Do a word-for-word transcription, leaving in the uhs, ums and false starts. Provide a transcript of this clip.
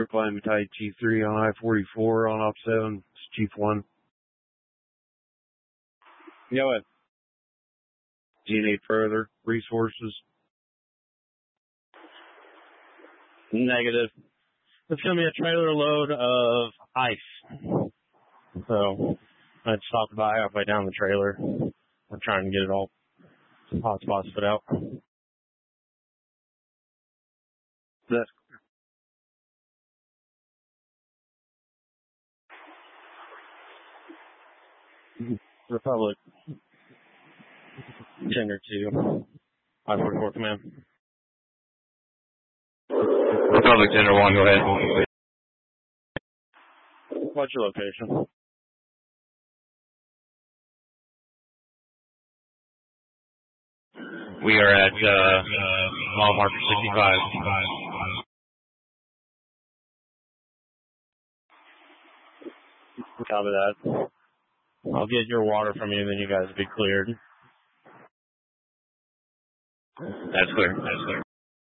Brookline Battalion Chief three on I forty-four on Op seven. It's Chief one. Go ahead. Do you need further resources? Negative. It's going to be a trailer load of ice. So, I stopped by halfway down the trailer. I'm trying to get it all, some hot spots put out. That's Republic. Tender two. I forty-four command. Republic Tender one, go ahead. What's your location? We are at uh, mile marker sixty-five. Copy that. I'll get your water from you, then you guys will be cleared. That's clear. That's clear.